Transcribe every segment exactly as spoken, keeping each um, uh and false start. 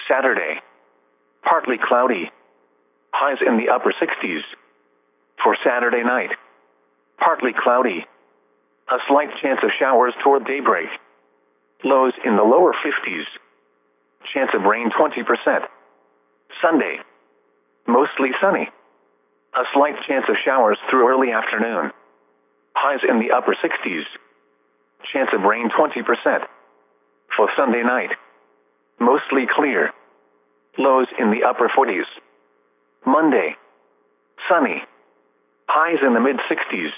Saturday, partly cloudy. Highs in the upper sixties. For Saturday night, partly cloudy. A slight chance of showers toward daybreak. Lows in the lower fifties. Chance of rain twenty percent. Sunday, mostly sunny. A slight chance of showers through early afternoon. Highs in the upper sixties. Chance of rain twenty percent. For Sunday night, mostly clear. Lows in the upper forties. Monday, sunny. Highs in the mid sixties.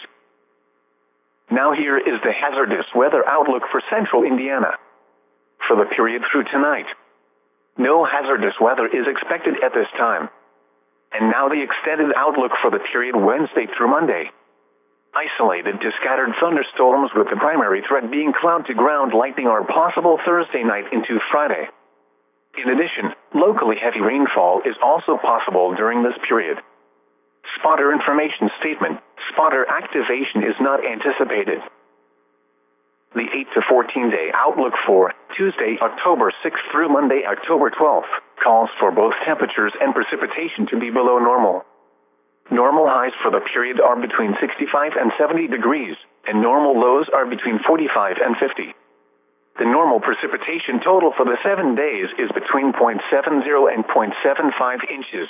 Now here is the hazardous weather outlook for central Indiana. For the period through tonight, no hazardous weather is expected at this time. And now the extended outlook for the period Wednesday through Monday. Isolated to scattered thunderstorms with the primary threat being cloud-to-ground lightning are possible Thursday night into Friday. In addition, locally heavy rainfall is also possible during this period. Spotter information statement: spotter activation is not anticipated. The eight to fourteen day outlook for Tuesday, October sixth through Monday, October twelfth, calls for both temperatures and precipitation to be below normal. Normal highs for the period are between sixty-five and seventy degrees, and normal lows are between forty-five and fifty. The normal precipitation total for the seven days is between zero point seven zero and zero point seven five inches.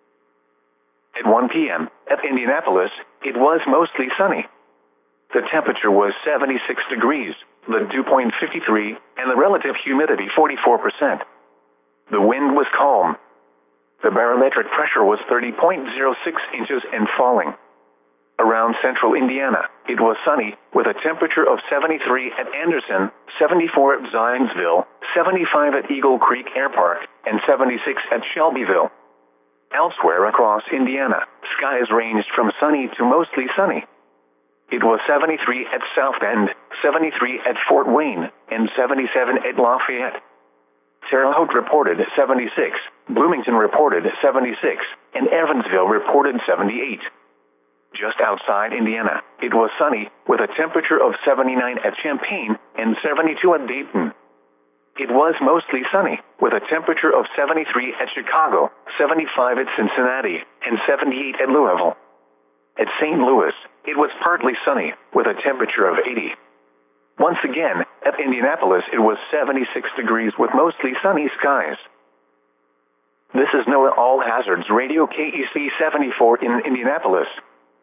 At one p m at Indianapolis, it was mostly sunny. The temperature was seventy-six degrees, the dew point fifty-three, and the relative humidity forty-four percent. The wind was calm. The barometric pressure was thirty point zero six inches and falling. Around central Indiana, it was sunny, with a temperature of seventy-three at Anderson, seventy-four at Zionsville, seventy-five at Eagle Creek Air Park, and seventy-six at Shelbyville. Elsewhere across Indiana, skies ranged from sunny to mostly sunny. It was seventy-three at South Bend, seventy-three at Fort Wayne, and seventy-seven at Lafayette. Terre Haute reported seventy-six, Bloomington reported seventy-six, and Evansville reported seventy-eight. Just outside Indiana, it was sunny, with a temperature of seventy-nine at Champaign and seventy-two at Dayton. It was mostly sunny, with a temperature of seventy-three at Chicago, seventy-five at Cincinnati, and seventy-eight at Louisville. At Saint Louis, it was partly sunny, with a temperature of eighty. Once again, at Indianapolis, it was seventy-six degrees with mostly sunny skies. This is NOAA All Hazards Radio K E C seventy-four in Indianapolis.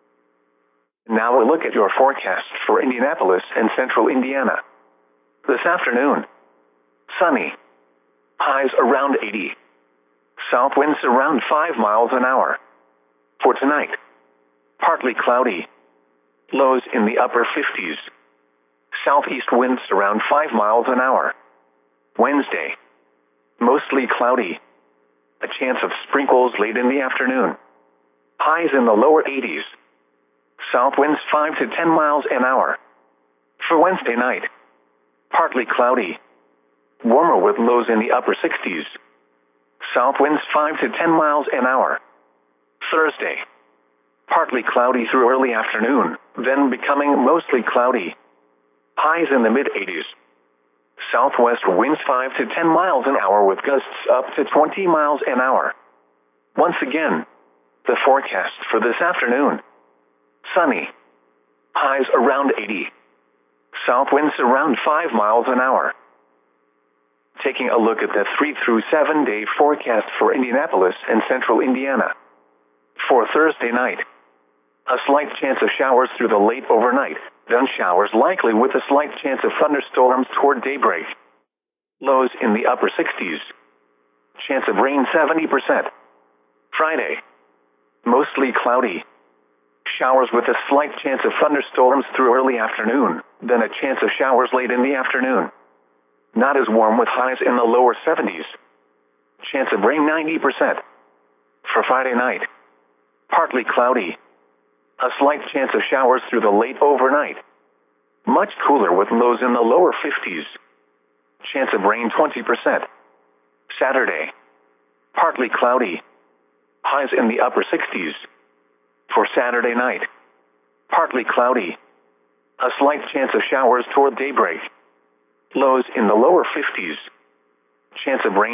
Now a look at your forecast for Indianapolis and central Indiana. This afternoon, sunny. Highs around eighty. South winds around five miles an hour. For tonight, partly cloudy. Lows in the upper fifties. Southeast winds around five miles an hour. Wednesday, mostly cloudy. A chance of sprinkles late in the afternoon. Highs in the lower eighties. South winds five to ten miles an hour. For Wednesday night, partly cloudy. Warmer with lows in the upper sixties. South winds five to ten miles an hour. Thursday, partly cloudy through early afternoon, then becoming mostly cloudy. Highs in the mid eighties. Southwest winds five to ten miles an hour with gusts up to twenty miles an hour. Once again, the forecast for this afternoon. Sunny. Highs around eighty. South winds around five miles an hour. Taking a look at the three through seven day forecast for Indianapolis and central Indiana. For Thursday night, a slight chance of showers through the late overnight, then showers likely with a slight chance of thunderstorms toward daybreak. Lows in the upper sixties. Chance of rain seventy percent. Friday, mostly cloudy. Showers with a slight chance of thunderstorms through early afternoon, then a chance of showers late in the afternoon. Not as warm with highs in the lower seventies. Chance of rain ninety percent. For Friday night, partly cloudy. A slight chance of showers through the late overnight. Much cooler with lows in the lower fifties. Chance of rain twenty percent. Saturday, partly cloudy. Highs in the upper sixties. For Saturday night, partly cloudy. A slight chance of showers toward daybreak. Lows in the lower fifties. Chance of rain